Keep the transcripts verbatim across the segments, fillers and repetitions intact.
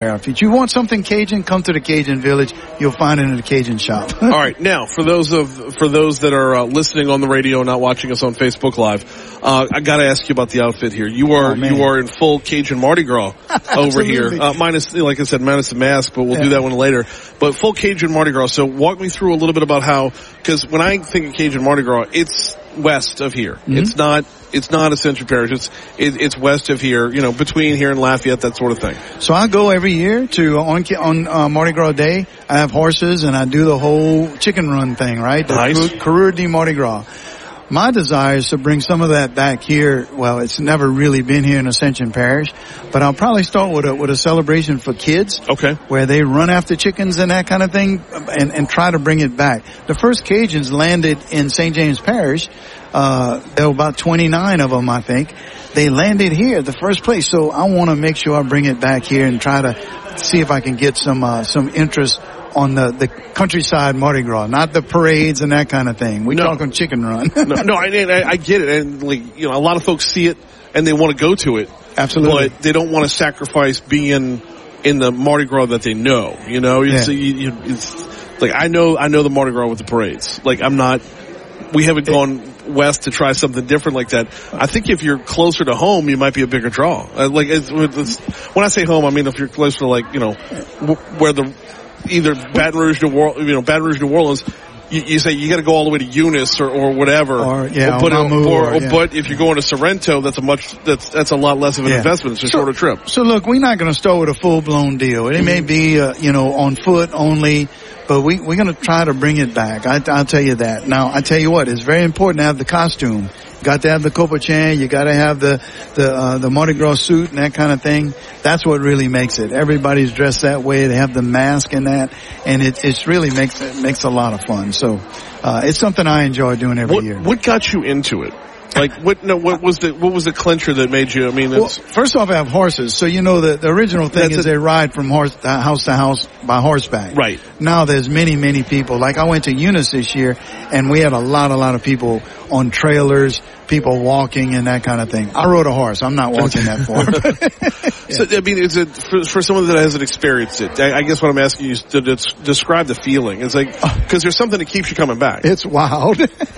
If you want something Cajun, come to the Cajun Village. You'll find it in the Cajun shop. All right. Now, for those of for those that are uh, listening on the radio and not watching us on Facebook Live, uh, I got to ask you about the outfit here. You are oh, you are in full Cajun Mardi Gras over here. Uh, minus, like I said, minus the mask, but we'll yeah. do that one later. But full Cajun Mardi Gras. So walk me through a little bit about how, because when I think of Cajun Mardi Gras, it's west of here. Mm-hmm. It's not. It's not a Century Parish. It's it, it's west of here. You know, between here and Lafayette, that sort of thing. So I go every year to on on uh, Mardi Gras Day. I have horses and I do the whole chicken run thing, right? The nice. Coureur de Mardi Gras. My desire is to bring some of that back here. Well, it's never really been here in Ascension Parish, but I'll probably start with a with a celebration for kids. Okay. Where they run after chickens and that kind of thing, and and try to bring it back. The first Cajuns landed in Saint James Parish. Uh, there were about twenty-nine of them, I think. They landed here, the first place. So I want to make sure I bring it back here and try to see if I can get some, uh, some interest on the, the countryside Mardi Gras, not the parades and that kind of thing. We're no. talking chicken run. no, no, I, I, I get it. And like, you know, a lot of folks see it and they want to go to it. Absolutely. But they don't want to sacrifice being in the Mardi Gras that they know, you know? It's, yeah. you, you, it's like, I know, I know the Mardi Gras with the parades. Like, I'm not, we haven't gone west to try something different like that. I think if you're closer to home, you might be a bigger draw. Uh, like, it's, it's, when I say home, I mean if you're closer to, like, you know, where the, either Baton Rouge, New Orleans, you know, Baton Rouge, New Orleans, you, you say you got to go all the way to Eunice or, or whatever. Or, yeah, or, but, or, Namu, or, or, yeah. but if you're going to Sorrento, that's a much, that's, that's a lot less of an yeah. investment. It's a so, shorter trip. So look, we're not going to start with a full-blown deal. It mm-hmm. may be, uh, you know, on foot only. But we, we're going to try to bring it back. I, I'll tell you that. Now, I tell you what, it's very important to have the costume. You got to have the Copachan. You got to have the, the, uh, the Mardi Gras suit and that kind of thing. That's what really makes it. Everybody's dressed that way. They have the mask and that. And it, it's really makes, it makes a lot of fun. So, uh, it's something I enjoy doing every what, year. What got you into it? Like what? No, what was the what was the clincher that made you? I mean, well, first off, I have horses, so you know the the original thing is a, they ride from horse uh, house to house by horseback. Right. Now there's many many people. Like I went to Eunice this year, and we had a lot a lot of people on trailers, people walking and that kind of thing. I rode a horse. I'm not walking that far. yeah. So I mean, is it for, for someone that hasn't experienced it? I, I guess what I'm asking you is to des- describe the feeling. It's like because there's something that keeps you coming back. It's wild.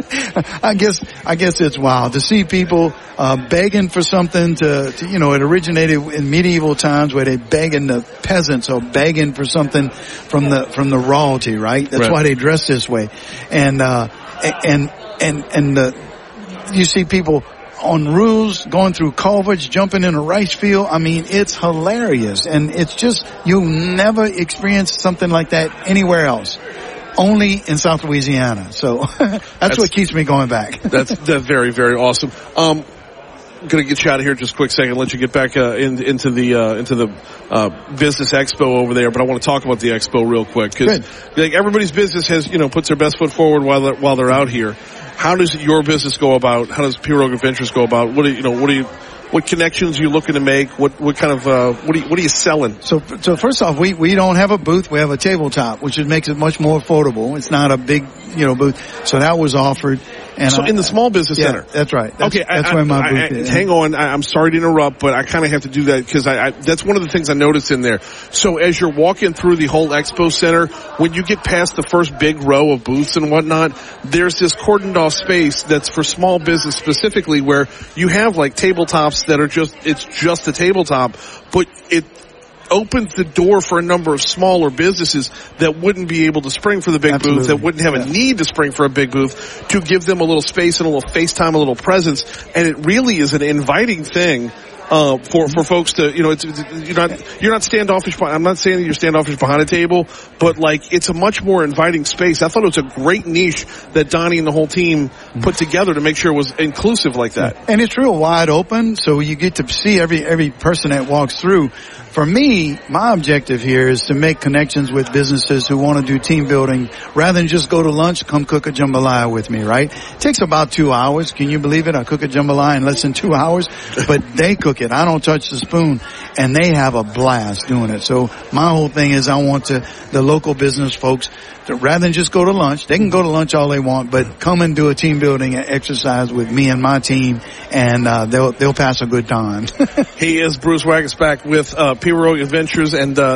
I guess I guess it's wild to see people uh begging for something to, to you know it originated in medieval times where they begging the peasants or begging for something from the from the royalty, right? That's right. why they dress this way. And uh and and and the you see people on roofs going through culverts, jumping in a rice field. I mean, it's hilarious, and it's just you'll never experience something like that anywhere else. Only in South Louisiana. So that's, that's what keeps me going back. that's that's very, very awesome. Um, I'm going to get you out of here just a quick second, let you get back uh, in, into the uh, into the uh, business expo over there. But I want to talk about the expo real quick because like everybody's business has you know puts their best foot forward while they're, while they're out here. How does your business go about? How does Pirogue Adventures go about? What do you, you know? What do you? What connections are you looking to make? What what kind of uh, what are you, what are you selling? So so first off, we we don't have a booth. We have a tabletop, which makes it much more affordable. It's not a big you know booth. So that was offered. And so I, in the small business yeah, center. That's right. That's, okay, that's I, where my I, booth I, is. Hang on, I, I'm sorry to interrupt, but I kind of have to do that because I, I that's one of the things I noticed in there. So as you're walking through the whole expo center, when you get past the first big row of booths and whatnot, there's this cordoned off space that's for small business specifically, where you have like tabletops that are just it's just a tabletop, but it opens the door for a number of smaller businesses that wouldn't be able to spring for the big Absolutely. booth, that wouldn't have yeah. a need to spring for a big booth, to give them a little space and a little FaceTime, a little presence. And it really is an inviting thing uh for for folks to you know it's, it's you're not you're not standoffish. I'm not saying that you're standoffish behind a table, but like it's a much more inviting space. I thought it was a great niche that Donnie and the whole team put together to make sure it was inclusive like that. And it's real wide open, so you get to see every every person that walks through. For me, my objective here is to make connections with businesses who want to do team building. Rather than just go to lunch, come cook a jambalaya with me, right? It takes about two hours. Can you believe it? I cook a jambalaya in less than two hours, but they cook it. I don't touch the spoon, and they have a blast doing it. So my whole thing is I want to, the local business folks, to, rather than just go to lunch, they can go to lunch all they want, but come and do a team building exercise with me and my team, and uh, they'll they'll pass a good time. He is Bruce Wagasback with uh, Pirogue Adventures, and uh